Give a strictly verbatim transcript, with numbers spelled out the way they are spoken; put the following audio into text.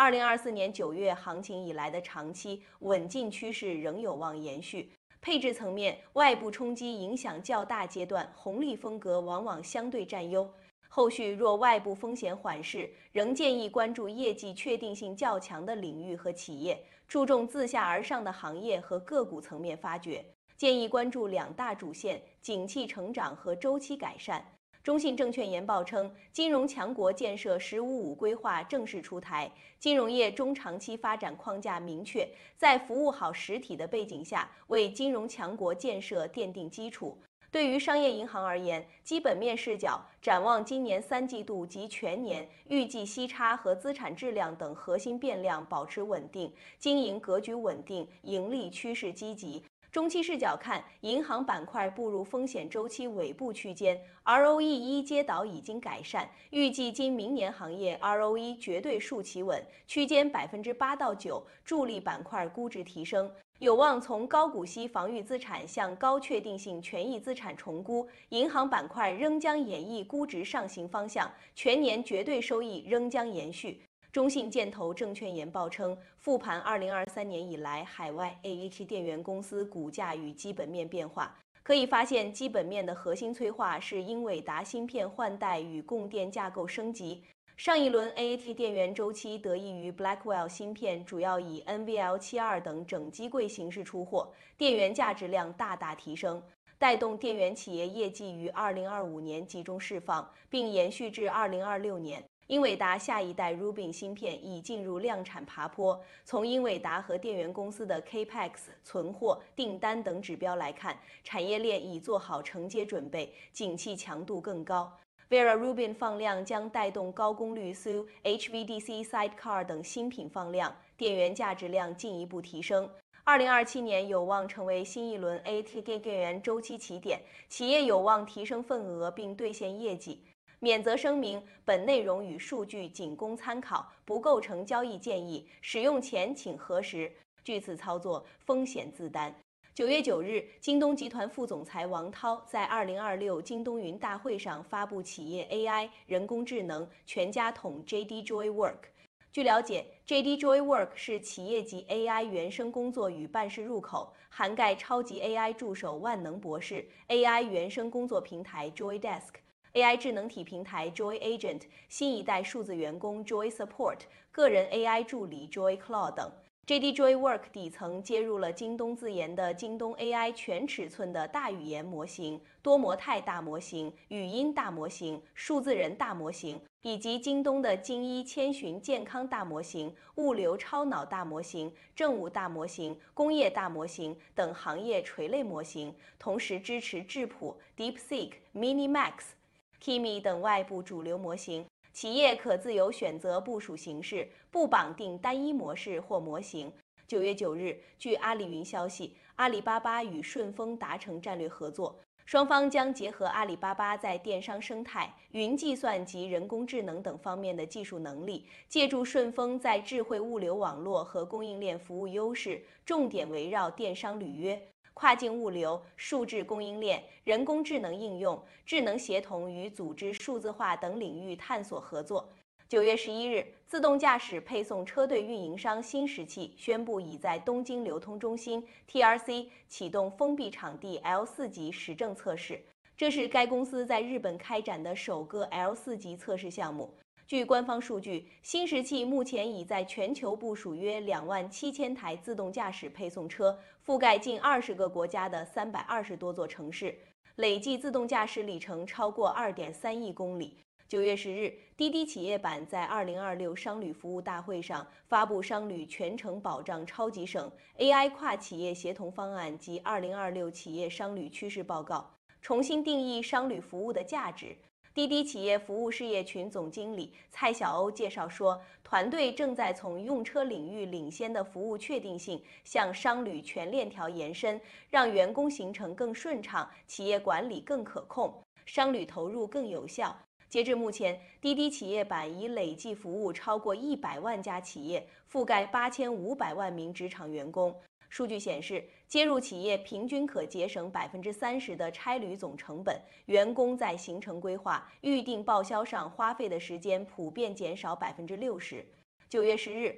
二零二四年九月行情以来的长期稳进趋势仍有望延续。配置层面，外部冲击影响较大阶段，红利风格往往相对占优。后续若外部风险缓释，仍建议关注业绩确定性较强的领域和企业，注重自下而上的行业和个股层面发掘。建议关注两大主线：景气成长和周期改善。中信证券研报称，金融强国建设“十五五”规划正式出台，金融业中长期发展框架明确，在服务好实体的背景下，为金融强国建设奠定基础。对于商业银行而言，基本面视角展望今年三季度及全年，预计息差和资产质量等核心变量保持稳定，经营格局稳定，盈利趋势积极。中期视角看，银行板块步入风险周期尾部区间 ，R O E 一阶倒已经改善，预计今明年行业 R O E 绝对数企稳，区间百分之八到九，助力板块估值提升，有望从高股息防御资产向高确定性权益资产重估。银行板块仍将演绎估值上行方向，全年绝对收益仍将延续。中信建投证券研报称，复盘二零二三年以来海外 A H 电源公司股价与基本面变化，可以发现基本面的核心催化是英伟达芯片换代与供电架构升级。上一轮 A H 电源周期得益于 Blackwell 芯片主要以 N V L 七十二 等整机柜形式出货，电源价值量大大提升，带动电源企业业绩于二零二五年集中释放，并延续至二零二六年。英伟达下一代 Rubin 芯片已进入量产爬坡。从英伟达和电源公司的 Capex、存货、订单等指标来看，产业链已做好承接准备，景气强度更高。Vera Rubin 放量将带动高功率 S U、H V D C Sidecar 等新品放量，电源价值量进一步提升。二零二七年有望成为新一轮 A T 电源周期起点，企业有望提升份额并兑现业绩。免责声明：本内容与数据仅供参考，不构成交易建议，使用前请核实。据此操作，风险自担。九月九日，京东集团副总裁王涛在二零二六京东云大会上发布企业 A I 人工智能全家桶 J D Joy Work。据了解 ，J D Joy Work 是企业级 A I 原生工作与办事入口，涵盖超级 A I 助手万能博士、A I 原生工作平台 Joy Desk。A I 智能体平台 Joy Agent、新一代数字员工 Joy Support、个人 A I 助理 Joy Claw 等。J D Joy Work 底层接入了京东自研的京东 A I 全尺寸的大语言模型、多模态大模型、语音大模型、数字人大模型，以及京东的精一千寻健康大模型、物流超脑大模型、政务大模型、工业大模型等行业垂类模型，同时支持智谱、DeepSeek、Minimax、Kimi 等外部主流模型，企业可自由选择部署形式，不绑定单一模式或模型。九月九日，据阿里云消息，阿里巴巴与顺丰达成战略合作，双方将结合阿里巴巴在电商生态、云计算及人工智能等方面的技术能力，借助顺丰在智慧物流网络和供应链服务优势，重点围绕电商履约、跨境物流、数字供应链、人工智能应用、智能协同与组织数字化等领域探索合作。九月十一日，自动驾驶配送车队运营商新石器宣布已在东京流通中心 T R C 启动封闭场地 L 四 级实证测试，这是该公司在日本开展的首个 L 四 级测试项目。据官方数据，新石器目前已在全球部署约两万七千台自动驾驶配送车，覆盖近二十个国家的三百二十多座城市，累计自动驾驶里程超过二点三亿公里。九月十日，滴滴企业版在二零二六商旅服务大会上发布商旅全程保障超级省 A I 跨企业协同方案及二零二六企业商旅趋势报告，重新定义商旅服务的价值。滴滴企业服务事业群总经理蔡小欧介绍说，团队正在从用车领域领先的服务确定性向商旅全链条延伸，让员工行程更顺畅，企业管理更可控，商旅投入更有效。截至目前，滴滴企业版已累计服务超过一百万家企业，覆盖八千五百万名职场员工。数据显示，接入企业平均可节省百分之三十的差旅总成本，员工在行程规划、预订报销上花费的时间普遍减少百分之六十。九月十日，